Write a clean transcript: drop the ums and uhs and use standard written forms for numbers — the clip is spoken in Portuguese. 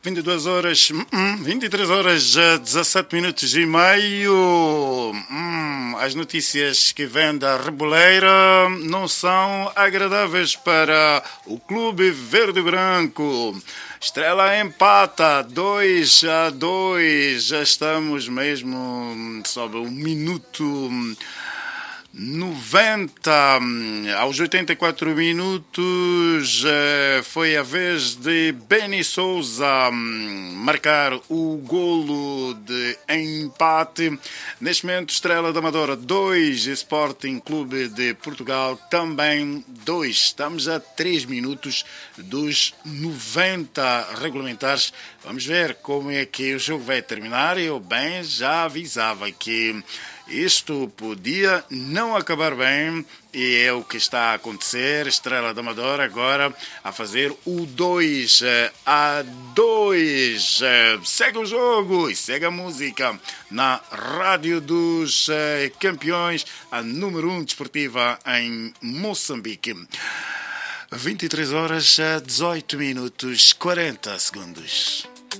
22 horas, 23 horas, 17 minutos e meio. As notícias que vêm da Reboleira não são agradáveis para o Clube Verde e Branco. Estrela empata 2-2. Já estamos mesmo sob o minuto 90, aos 84 minutos, foi a vez de Benny Souza marcar o golo de empate. Neste momento, Estrela da Amadora 2, Sporting Clube de Portugal também 2. Estamos a 3 minutos dos 90 regulamentares. Vamos ver como é que o jogo vai terminar. Eu bem já avisava que isto podia não acabar bem e é o que está a acontecer. Estrela da Amadora agora a fazer o 2-2. Segue o jogo e segue a música na Rádio dos Campeões, a número 1 desportiva em Moçambique. 23 horas, 18 minutos, 40 segundos.